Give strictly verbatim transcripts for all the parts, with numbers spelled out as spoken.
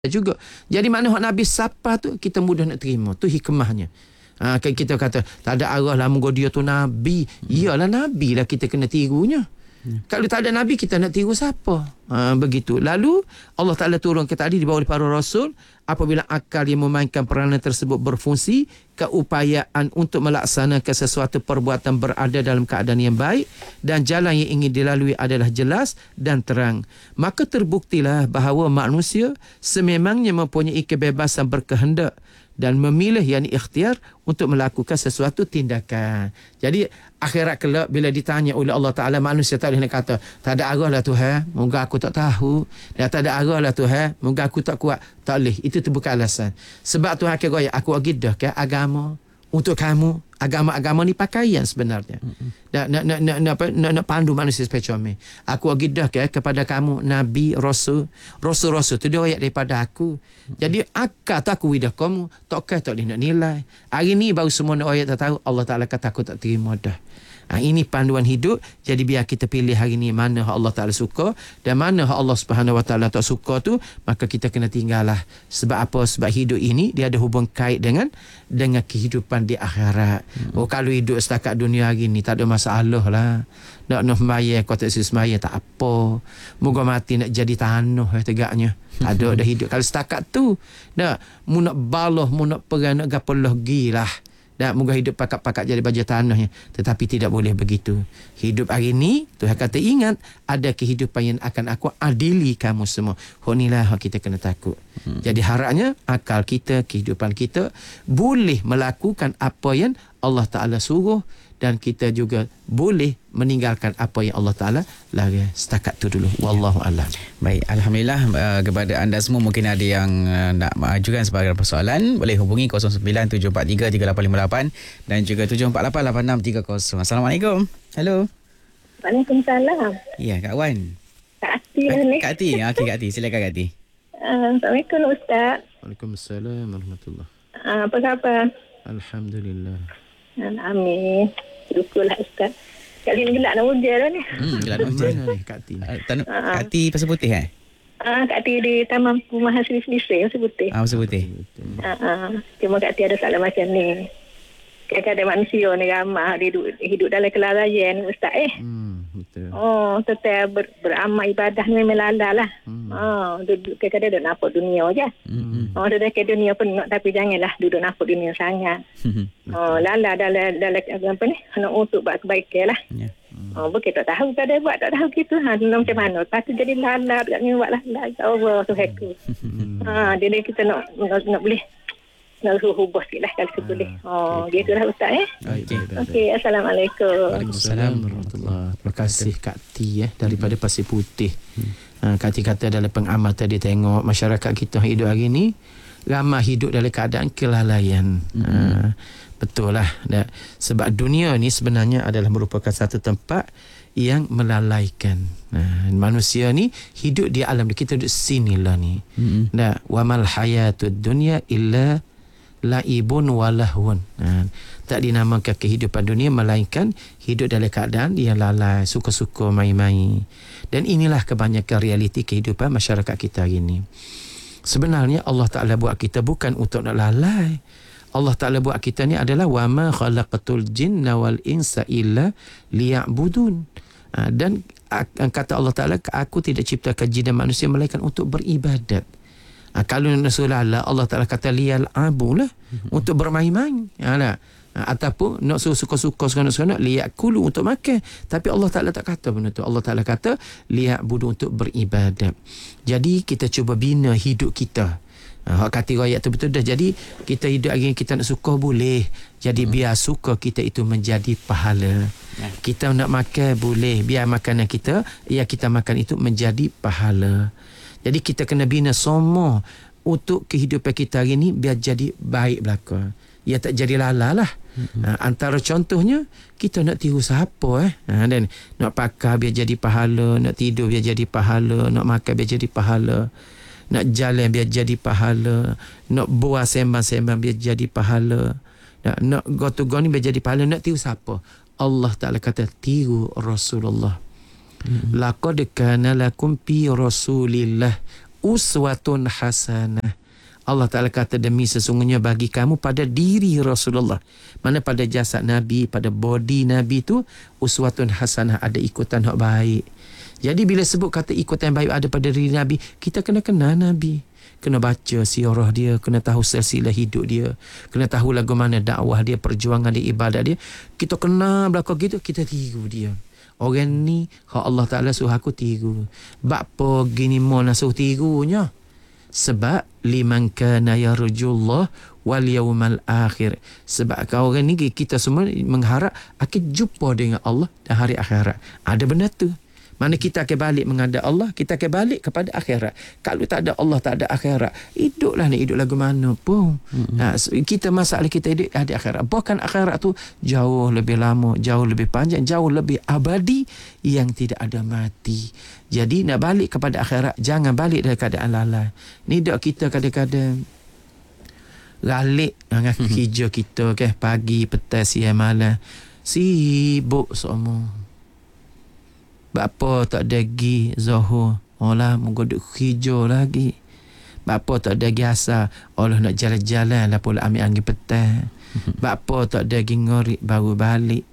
juga. Jadi mana hak Nabi siapa tu kita mudah nak terima. Tu hikmahnya. Ha, kita kata tak ada arah lah moga dia tu Nabi. Iyalah Nabi lah kita kena tirunya. Hmm. Kalau tak ada Nabi kita nak tiru siapa? Ha, begitu. Lalu Allah Ta'ala turunkan tadi di bawah para Rasul, apabila akal yang memainkan peranan tersebut berfungsi, keupayaan untuk melaksanakan sesuatu perbuatan berada dalam keadaan yang baik dan jalan yang ingin dilalui adalah jelas dan terang. Maka terbuktilah bahawa manusia sememangnya mempunyai kebebasan berkehendak dan memilih yang ikhtiar untuk melakukan sesuatu tindakan. Jadi akhirat kelak bila ditanya oleh Allah Ta'ala, manusia tak boleh nak kata tak ada arah lah Tuhan, moga aku tak tahu, dan tak ada arah lah Tuhan, moga aku tak kuat. Tak boleh, itu tu bukan alasan. Sebab Tuhan akan kata aku agidah ke agama untuk kamu. Agama-agama ni pakaian sebenarnya. Nak nak nak nak nak, nak, nak pandu manusia supaya comel. Aku agidah ke kepada kamu Nabi, Rasul, Rasul-Rasul tu dia ayat daripada aku. Jadi akal tak aku widah kamu, tak kah tak boleh nak nilai. Hari ni baru semua nak ayat tak tahu, Allah Ta'ala kata aku tak terima dah. Ha, ini panduan hidup. Jadi biar kita pilih hari ni mana hak Allah Ta'ala suka dan mana hak Allah Subhanahu Wa Ta'ala tak suka tu, maka kita kena tinggal lah. Sebab apa? Sebab hidup ini dia ada hubung kait dengan dengan kehidupan di akhirat. Hmm. Oh, kalau hidup setakat dunia hari ni tak ada masalah lah. Nak nak sembahyang, kau tak sembahyang tak apa. Moga mati nak jadi tanah eh, tegaknya. Tak ada dah hidup. Kalau setakat tu, nak mu nak balah, mu nak perang, nak gapo lagi lah. Dan moga hidup pakat-pakat jadi baja tanahnya. Tetapi tidak boleh begitu. Hidup hari ini, Tuhan kata ingat, ada kehidupan yang akan aku adili kamu semua. Inilah yang kita kena takut. Hmm. Jadi harapnya akal kita, kehidupan kita boleh melakukan apa yang Allah Ta'ala suruh, dan kita juga boleh meninggalkan apa yang Allah Ta'ala larang. Setakat tu dulu. Wallahu a'lam. Baik, alhamdulillah uh, kepada anda semua mungkin ada yang uh, nak mengajukan sebagai persoalan, boleh hubungi kosong sembilan tujuh empat tiga tiga lapan lima lapan dan juga tujuh empat lapan lapan enam tiga kosong. Assalamualaikum. Hello. Waalaikumsalam. Ya, Kak Wan. Kak Ati lah ni. Kak Ati. Okey, Kak Ati. Silakan Kak Ati. Uh, Assalamualaikum Ustaz. Waalaikumsalam warahmatullahi. Uh, apa khabar? Alhamdulillah. Amin. Syukurlah Ustaz. Kali ni gelap nak hujan dah ni. Hmm, gelap nak hujan ni Kak Ati. Uh, tan- uh, Kak Ati Pasir Putih eh? Ah, uh, Kak Ati di Taman Perumahan Seri Selisih, Pasir Putih. Ah, Pasir Putih. Ah, uh, cuma Kak Ati ada soalan macam ni. Kadang-kadang manusia ni ramah, dia hidup, hidup dalam kelalaian ni Ustaz eh. Hmm, betul. Oh, tetap ber, beramal ibadah ni memang lala lah. Hmm. Oh, duduk kadang-kadang duduk nampak dunia je. Hmm. Oh, duduk ke dunia penuh, tapi janganlah duduk nampak dunia sangat. Oh, lala dalam dalam apa ni? Nak untuk buat kebaikan lah. Yeah. Hmm. Oh, bukan tak tahu kadang buat tak tahu gitu. Ha, macam mana? Lepas tu jadi lala, tak ni buat lala. Ya Allah, Tuhan ku. Ha, jadi kita nak nak, nak boleh nak hubah sikit lah kalau boleh. Oh, okay. Gitu lah Ustaz eh. Okey. Okey, Assalamualaikum. Waalaikumsalam warahmatullahi. Terima kasih Kak Ti eh daripada Pasir Putih. Hmm. Ha, Kak Ti kata dalam pengamatan dia tengok masyarakat kita hidup hari ni ramai hidup dalam keadaan kelalaian. Hmm. Ha, betul lah. Dan sebab dunia ni sebenarnya adalah merupakan satu tempat yang melalaikan. Nah, manusia ni hidup di alam kita duduk sini lah ni. Hmm. Nah, wamal hayatud dunya illa laibun walahun. Ha, tak dinamakan kehidupan dunia melainkan hidup dalam keadaan yang lalai, suka-suka main-main. Dan inilah kebanyakan realiti kehidupan masyarakat kita hari ini. Sebenarnya Allah Ta'ala buat kita bukan untuk nak lalai. Allah Ta'ala buat kita ni adalah wa ma khalaqatul jinna wal insa illa liya'budun. Ha, dan kata Allah Ta'ala, aku tidak ciptakan jin dan manusia melainkan untuk beribadat. Ha, kalau Rasulullah Allah Ta'ala kata liyal abu lah, mm-hmm. untuk bermain-main. Ha, lah. Ha, ataupun nak suka-suka seronok-seronok liyak kulu untuk makan. Tapi Allah Ta'ala tak kata benda tu. Allah Ta'ala kata liyak budu untuk beribadat. Jadi kita cuba bina hidup kita. Ha, kata rakyat tu betul dah. Jadi kita hidup hari kita nak suka boleh. Jadi hmm. biar suka kita itu menjadi pahala. Ya. Kita nak makan boleh. Biar makanan kita, ya kita makan itu menjadi pahala. Jadi kita kena bina semua untuk kehidupan kita hari ni biar jadi baik belaka. Ya tak jadi lala lah. Mm-hmm. Ha, antara contohnya kita nak tiru siapa eh. Ha, dan nak pakai biar jadi pahala, nak tidur biar jadi pahala, nak makan biar jadi pahala, nak jalan biar jadi pahala, nak buat sembang-sembang biar jadi pahala, nak nak go to go ni biar jadi pahala. Nak tiru siapa? Allah Ta'ala kata tiru Rasulullah. Mm-hmm. Laqad kana lakum fi Rasulillah uswatun hasanah. Allah Ta'ala kata demi sesungguhnya bagi kamu pada diri Rasulullah, mana pada jasad Nabi, pada body Nabi tu uswatun hasanah, ada ikutan yang baik. Jadi bila sebut kata ikutan yang baik ada pada diri Nabi, kita kena kenal Nabi, kena baca sirah dia, kena tahu silsilah hidup dia, kena tahu lagu mana dakwah dia, perjuangan dia, ibadat dia. Kita kenal belakang gitu, kita tiru dia. Orang ni kalau Allah Ta'ala suruh aku tiru, bapa gini mau nak suruh tirunya. Sebab liman kana yarjullah wal yawmal akhir. Sebab kau orang ni kita semua mengharap akan jumpa dengan Allah dan hari akhirat. Ada benda tu. Mana kita akan balik menghadap Allah, kita akan balik kepada akhirat. Kalau tak ada Allah, tak ada akhirat, hiduplah ni hidup lagu mana pun. Mm-hmm. Ha, kita masalah kita hidup ada akhirat. Bahkan akhirat tu jauh lebih lama, jauh lebih panjang, jauh lebih abadi yang tidak ada mati. Jadi nak balik kepada akhirat, jangan balik dalam keadaan lalai. Ni dok kita kadang-kadang galik dengan mm-hmm. kerja kita ke pagi, petang, siang, malam. Sibuk semua. Bapa tak ada gi Zuhur, olah menggodok hijau lagi. Bapa tak ada gi asar, olah nak jalan-jalan lah pula ambil angin petang. Bapa tak ada gi ngorik baru balik.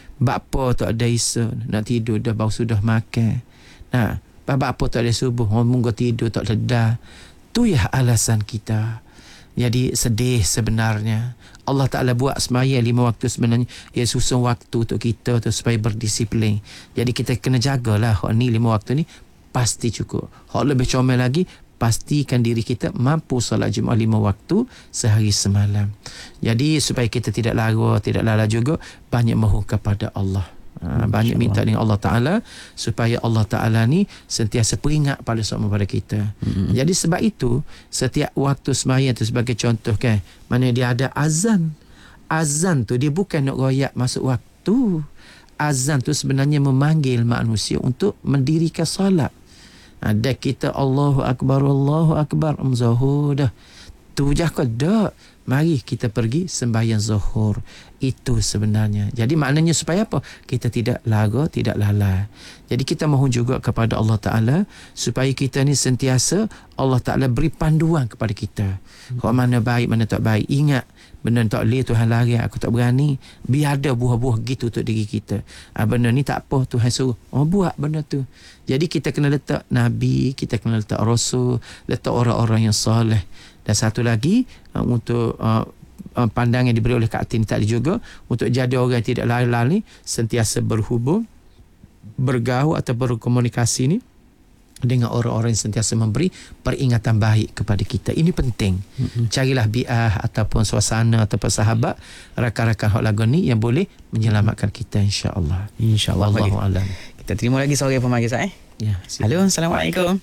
Bapa tak ada isa, nak tidur dah baru sudah makan. Nah, bapa tak ada subuh, oh munggu tidur tak sedar. Tu ya alasan kita. Jadi sedih sebenarnya. Allah Ta'ala buat sembahyang lima waktu sebenarnya ia susun waktu untuk kita tu supaya berdisiplin. Jadi kita kena jagalah hak ni lima waktu ni pasti cukup. Hak lebih comel lagi, pastikan diri kita mampu solat Jumaat lima waktu sehari semalam. Jadi supaya kita tidak lara, tidak lalai juga, banyak mohon kepada Allah. Ha, banyak minta dengan Allah Ta'ala supaya Allah Ta'ala ni sentiasa peringat pada semua pada kita. Mm-hmm. Jadi sebab itu setiap waktu sembahyang tu sebagai contoh kan, mana dia ada azan. Azan tu dia bukan nak royak masuk waktu. Azan tu sebenarnya memanggil manusia untuk mendirikan solat. Ada kita Allahu Akbar, Allahu Akbar, um zuhur dah. Tu je kau dak. Mari kita pergi sembahyang zuhur. Itu sebenarnya. Jadi maknanya supaya apa? Kita tidak lara, tidak lalai. Jadi kita mohon juga kepada Allah Ta'ala supaya kita ni sentiasa Allah Ta'ala beri panduan kepada kita. Kalau mana baik, mana tak baik. Ingat, benda tak boleh Tuhan lari, aku tak berani. Biar ada buah-buah gitu untuk diri kita. Ha, benda ni tak apa, Tuhan suruh. Oh, buat benda tu. Jadi kita kena letak Nabi, kita kena letak Rasul, letak orang-orang yang soleh. Dan satu lagi uh, untuk uh, uh, pandangan yang diberi oleh Kak Tin tadi juga, untuk jadi orang yang tidak lalai, sentiasa berhubung, bergaul atau berkomunikasi ni dengan orang-orang yang sentiasa memberi peringatan baik kepada kita. Ini penting. Mm-hmm. Carilah bi'ah ataupun suasana ataupun sahabat, rakan-rakan hak lagu ni yang boleh menyelamatkan kita, insya-Allah. Insya-Allah. Wallahualam. Kita terima lagi seorang pemanggil saya. Ya. Halo, Assalamualaikum.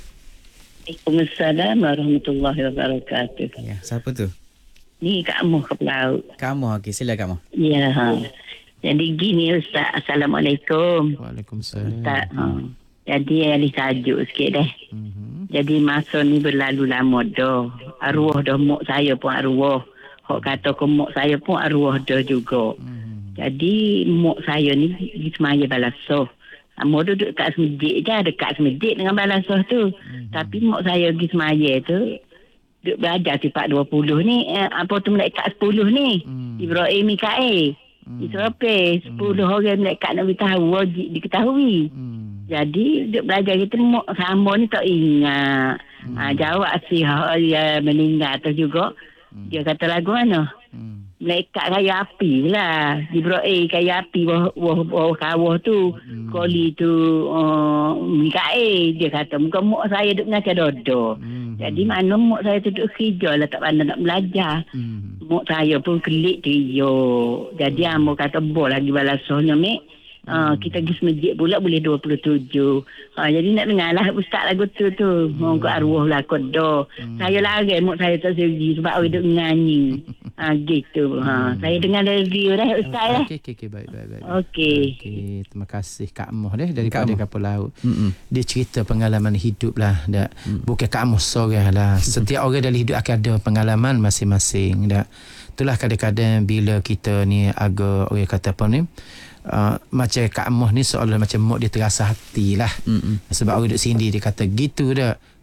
Waalaikumsalam warahmatullahi wabarakatuh. Ya, siapa tu? Ni Kak Muh ke Pelaut. Kamu, okey, sila kamu. Ya, ha. Jadi gini Ustaz, Assalamualaikum. Waalaikumsalam. Ustaz, ha. Jadi ada tajuk sikit deh. Mm-hmm. Jadi masa ni berlalu lama dah. Arwah dah mak saya pun arwah. Hak kata ke mak saya pun arwah dah juga. Mm-hmm. Jadi mak saya ni pergi semaya balasoh. Mak duduk dekat semedit je, dekat semedit dengan balasoh tu. Mm-hmm. Tapi mak saya pergi semaya tu, duduk belajar sifat dua puluh ni, eh, apa tu malaikat sepuluh ni. Mm-hmm. Ibrahim Mikael. Mm-hmm. Israfil, sepuluh mm-hmm. orang malaikat nak beritahu, wajib diketahui. Mm-hmm. Jadi duduk belajar kita mak sama ni tak ingat. Mm-hmm. Ha, jawab si dia meninggal tu juga. Mm-hmm. Dia kata lagu mana? Mm-hmm. Malaikat kaya api lah. Ibrahim kaya api bawah kawah tu. Hmm. Koli tu uh, Mikael. Dia kata muka mak saya duduk mengajar dodo. Hmm. Jadi mana mak saya tu duduk kerja lah. Tak pandai nak belajar. Hmm. Mak saya pun kelik dia. Jadi hmm. mak kata boleh lagi balasohnya mek. Uh, kita pergi semedit pula boleh dua puluh tujuh. Uh, jadi nak dengar lah Ustaz lagu tu tu. Hmm. Moga arwah lah kodoh. Hmm. Saya lari mak saya tak segi sebab dia duduk menyanyi. Ah uh, gitu. Ha, hmm. Saya dengar review dah Ustaz lah. Okey okey okey baik baik baik. Okey. Okey, terima kasih Kak Muh deh daripada Kapal Laut. Mm-mm. Dia cerita pengalaman hidup lah dak. Mm. Bukan Kak Muh seorang lah. Setiap orang dalam hidup akan ada pengalaman masing-masing dak. Itulah kadang-kadang bila kita ni agak orang kata apa ni, Uh, macam Kak Muh ni seolah macam mak dia terasa hati lah. Mm-mm. Sebab orang duduk sini dia kata gitu dah.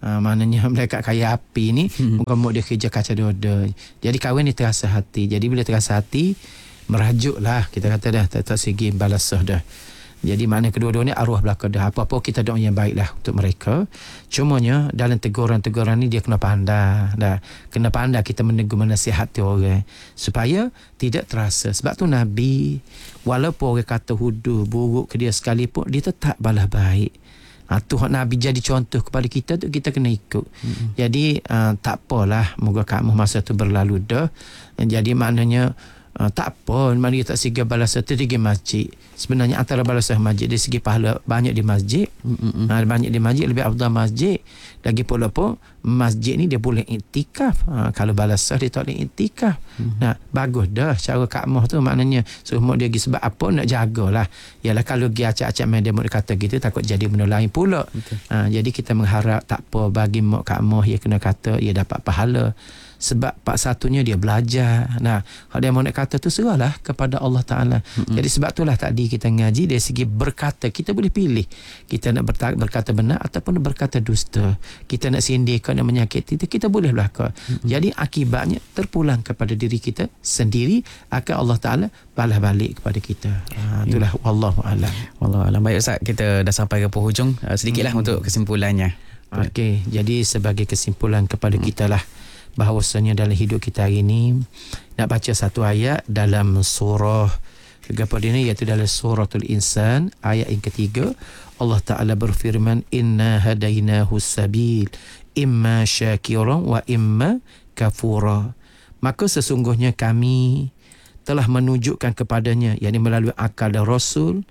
Ha, maknanya malaikat kaya api ni hmm. muka-muka dia kerja kaca doda. Jadi kahwin ni terasa hati. Jadi bila terasa hati, merajuklah kita kata dah tak, tak segi balasah dah. Jadi makna kedua-dua ni arwah belaka dah. Apa-apa kita doa yang baiklah untuk mereka. Cumanya dalam teguran-teguran ni dia kena pandai dah. Kena pandai kita menegur menasihati orang supaya tidak terasa. Sebab tu Nabi walaupun orang kata huduh buruk ke dia sekalipun, dia tetap balas baik. Ha, tu Nabi jadi contoh kepada kita tu, kita kena ikut. Mm-hmm. Jadi uh, tak apalah, moga kamu masa tu berlalu dah. Jadi maknanya Uh, tak apa, mana dia tak segi balasah tu di masjid. Sebenarnya antara balasah masjid dari segi pahala banyak di masjid. Mm-hmm. Uh, banyak di masjid lebih afdal masjid. Lagi pula pun masjid ni dia boleh iktikaf. Uh, kalau balasah dia tak boleh iktikaf. Mm-hmm. Nah, bagus dah cara Kaabah tu, maknanya suruh mak dia pergi sebab apa nak jagalah. Yalah kalau pergi acak-acak main dia mak dia kata gitu takut jadi benda lain pula. Okay. Uh, jadi kita mengharap tak apa bagi mak Kaabah dia kena kata ia dapat pahala. Sebab pak satunya dia belajar. Nah, kalau dia mau nak kata tu serahlah kepada Allah Ta'ala. Mm-hmm. Jadi sebab itulah tadi kita ngaji dari segi berkata, kita boleh pilih. Kita nak berkata benar ataupun berkata dusta. Kita nak sindirkan, nak menyakiti, kita boleh belaka. Mm-hmm. Jadi akibatnya terpulang kepada diri kita sendiri, akan Allah Ta'ala balas balik kepada kita. Ha, itulah yeah. Wallahu a'lam. Wallahu a'lam. Baik Ustaz, kita dah sampai ke penghujung. Uh, sedikitlah mm-hmm. untuk kesimpulannya. Okey, jadi sebagai kesimpulan kepada mm-hmm. kita lah, bahawasanya dalam hidup kita hari ini nak baca satu ayat dalam surah kepada ini, iaitu dalam suratul Insan ayat yang ketiga. Allah Ta'ala berfirman, inna hadainahu sabil imma syakiran wa imma kafura. Maka sesungguhnya kami telah menunjukkan kepadanya, yakni melalui akal dan Rasul,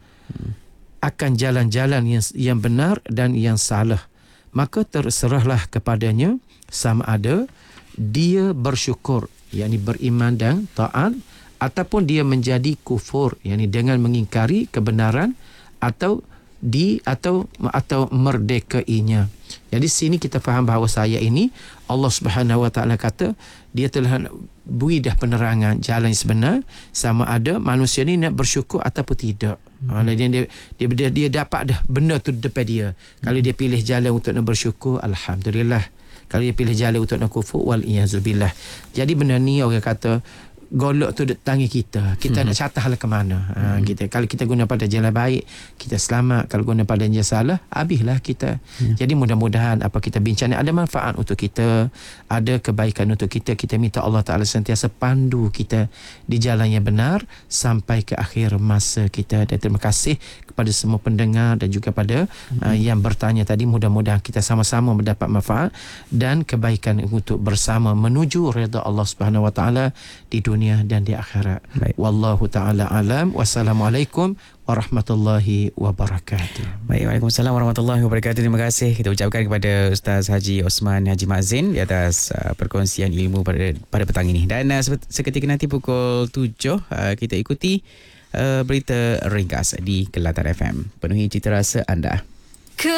akan jalan-jalan yang, yang benar dan yang salah. Maka terserahlah kepadanya sama ada dia bersyukur, yakni beriman dan taat, ataupun dia menjadi kufur, yakni dengan mengingkari kebenaran, atau di atau atau merdekainya. Jadi sini kita faham bahawa saya ini Allah Subhanahu Wa Taala kata dia telah beri dah penerangan jalan yang sebenar, sama ada manusia ni nak bersyukur ataupun tidak. Hmm. Ha, dia, dia, dia, dia, dia dapat dah benda tu depan dia. Hmm. Kalau dia pilih jalan untuk nak bersyukur, alhamdulillah. Kalau dia pilih jalan untuk nak kufur, wal iyazubillah. Jadi benda ni orang kata golok tu dekat tangan kita. Kita hmm. nak catahlah ke mana. Ha, hmm. kita, kalau kita guna pada jalan baik, kita selamat. Kalau guna pada jalan salah, habislah kita. Hmm. Jadi mudah-mudahan apa kita bincang ni ada manfaat untuk kita, ada kebaikan untuk kita. Kita minta Allah Ta'ala sentiasa pandu kita di jalan yang benar sampai ke akhir masa kita. Dan terima kasih kepada semua pendengar dan juga pada hmm. uh, yang bertanya tadi. Mudah-mudahan kita sama-sama mendapat manfaat dan kebaikan untuk bersama menuju redha Allah Subhanahu Wa Ta'ala di dunia dan di akhirat. Baik. Wallahu ta'ala alam. Wassalamualaikum warahmatullahi wabarakatuh. Baik, waalaikumsalam warahmatullahi wabarakatuh. Terima kasih kita ucapkan kepada Ustaz Haji Osman Haji Mazin di atas uh, perkongsian ilmu pada pada petang ini. Dan uh, seketika nanti pukul tujuh uh, kita ikuti uh, berita ringkas di Kelatan F M. Penuhi cita rasa anda.